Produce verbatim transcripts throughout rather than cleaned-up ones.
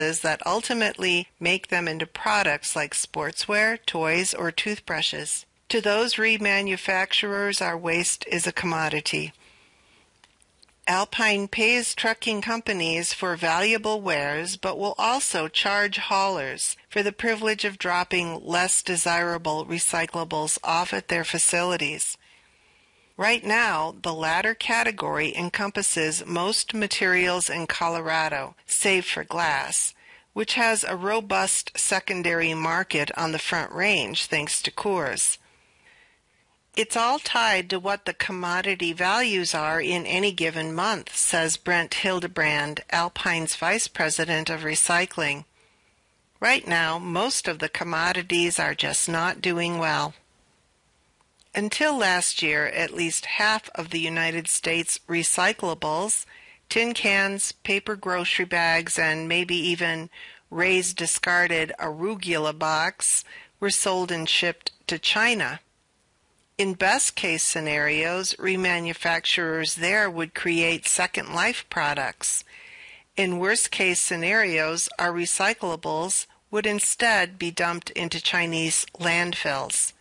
that ultimately make them into products like sportswear, toys, or toothbrushes. To those remanufacturers, our waste is a commodity. Alpine pays trucking companies for valuable wares, but will also charge haulers for the privilege of dropping less desirable recyclables off at their facilities. Right now, the latter category encompasses most materials in Colorado, save for glass, which has a robust secondary market on the Front Range thanks to Coors. It's all tied to what the commodity values are in any given month, says Brent Hildebrand, Alpine's Vice President of Recycling. Right now, most of the commodities are just not doing well. Until last year, at least half of the United States recyclables, tin cans, paper grocery bags, and maybe even Ray's discarded arugula box were sold and shipped to China. In best-case scenarios, remanufacturers there would create second life products. In worst-case scenarios, our recyclables would instead be dumped into Chinese landfills.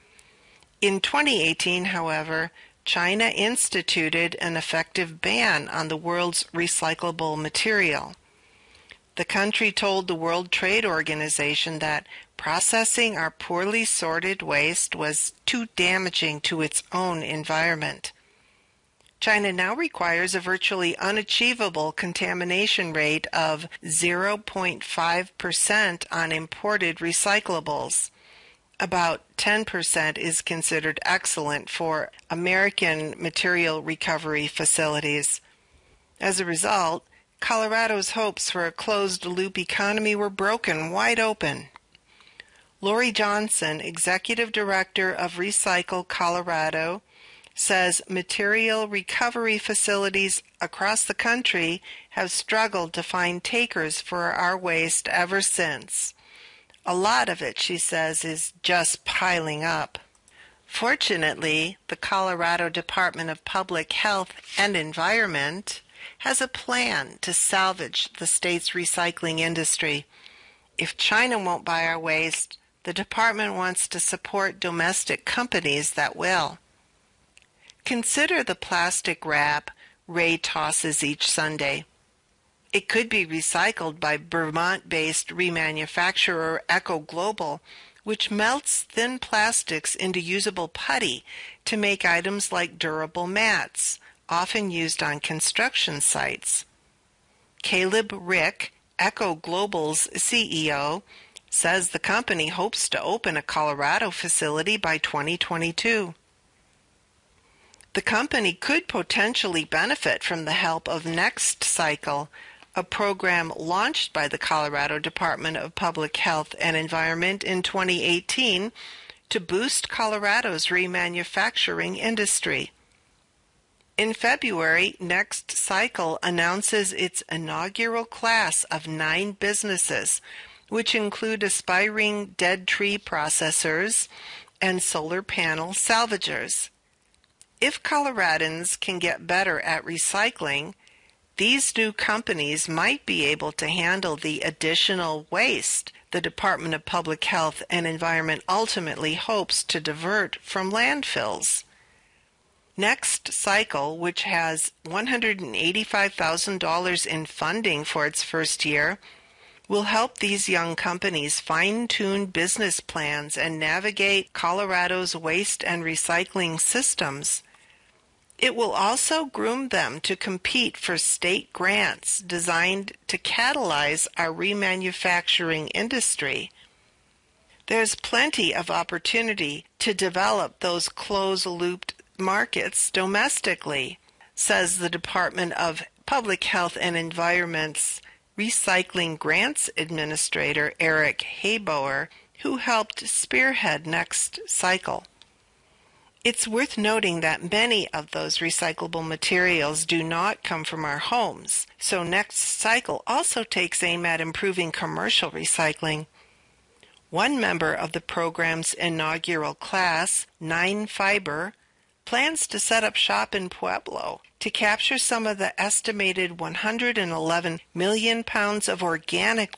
In twenty eighteen, however, China instituted an effective ban on the world's recyclable material. The country told the World Trade Organization that processing our poorly sorted waste was too damaging to its own environment. China now requires a virtually unachievable contamination rate of zero point five percent on imported recyclables. About ten percent is considered excellent for American material recovery facilities. As a result, Colorado's hopes for a closed-loop economy were broken wide open. Lori Johnson, Executive Director of Recycle Colorado, says material recovery facilities across the country have struggled to find takers for our waste ever since. A lot of it, she says, is just piling up. Fortunately, the Colorado Department of Public Health and Environment has a plan to salvage the state's recycling industry. If China won't buy our waste, the department wants to support domestic companies that will. Consider the plastic wrap Ray tosses each Sunday. It could be recycled by Vermont-based remanufacturer Eco Global, which melts thin plastics into usable putty to make items like durable mats, often used on construction sites. Caleb Rick, Eco Global's C E O, says the company hopes to open a Colorado facility by twenty twenty-two. The company could potentially benefit from the help of Next Cycle, a program launched by the Colorado Department of Public Health and Environment in twenty eighteen to boost Colorado's remanufacturing industry. In February, Next Cycle announces its inaugural class of nine businesses, which include aspiring dead tree processors and solar panel salvagers. If Coloradans can get better at recycling, these new companies might be able to handle the additional waste the Department of Public Health and Environment ultimately hopes to divert from landfills. Next Cycle, which has one hundred eighty-five thousand dollars in funding for its first year, will help these young companies fine-tune business plans and navigate Colorado's waste and recycling systems. It will also groom them to compete for state grants designed to catalyze our remanufacturing industry. There's plenty of opportunity to develop those closed-looped markets domestically, says the Department of Public Health and Environment's Recycling Grants Administrator Eric Hayboer, who helped spearhead Next Cycle. It's worth noting that many of those recyclable materials do not come from our homes, so Next Cycle also takes aim at improving commercial recycling. One member of the program's inaugural class, Nine Fiber, plans to set up shop in Pueblo to capture some of the estimated one hundred eleven million pounds of organic